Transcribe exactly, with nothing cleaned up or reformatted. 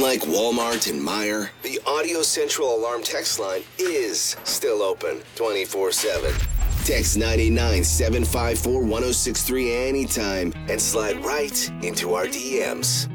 Unlike Walmart and Meijer, the Audio Central Alarm text line is still open twenty-four seven. Text nine nine, seven five four, one oh six three anytime and slide right into our D Ms.